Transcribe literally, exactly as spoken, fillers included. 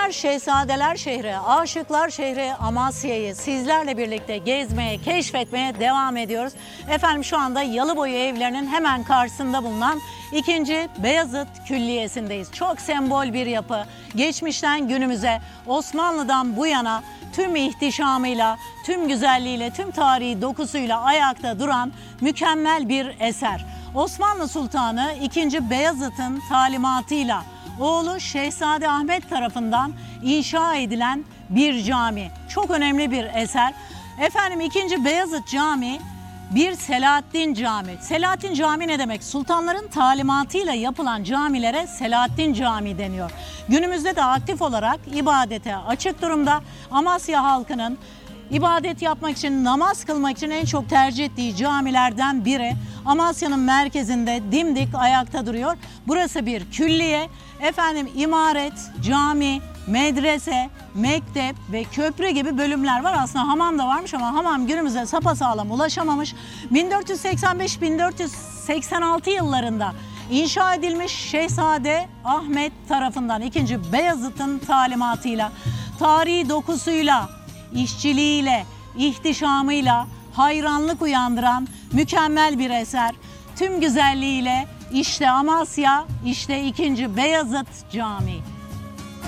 Şehzadeler, şehzadeler şehri, aşıklar şehri Amasya'yı sizlerle birlikte gezmeye, keşfetmeye devam ediyoruz. Efendim şu anda Yalıboyu evlerinin hemen karşısında bulunan ikinci Beyazıt Külliyesi'ndeyiz. Çok sembol bir yapı. Geçmişten günümüze, Osmanlı'dan bu yana tüm ihtişamıyla, tüm güzelliğiyle, tüm tarihi dokusuyla ayakta duran mükemmel bir eser. Osmanlı Sultanı ikinci Beyazıt'ın talimatıyla oğlu Şehzade Ahmet tarafından inşa edilen bir cami. Çok önemli bir eser. Efendim ikinci Beyazıt Camii bir Selahaddin Camii. Selahaddin Camii ne demek? Sultanların talimatıyla yapılan camilere Selahaddin Camii deniyor. Günümüzde de aktif olarak ibadete açık durumda. Amasya halkının ibadet yapmak için, namaz kılmak için en çok tercih ettiği camilerden biri. Amasya'nın merkezinde dimdik ayakta duruyor. Burası bir külliye. Efendim imaret, cami, medrese, mektep ve köprü gibi bölümler var. Aslında hamam da varmış ama hamam günümüze sapasağlam ulaşamamış. bin dört yüz seksen beş bin dört yüz seksen altı yıllarında inşa edilmiş Şehzade Ahmet tarafından ikinci Beyazıt'ın talimatıyla, tarihi dokusuyla, işçiliğiyle, ihtişamıyla hayranlık uyandıran mükemmel bir eser. Tüm güzelliğiyle işte Amasya, işte ikinci Beyazıt Camii.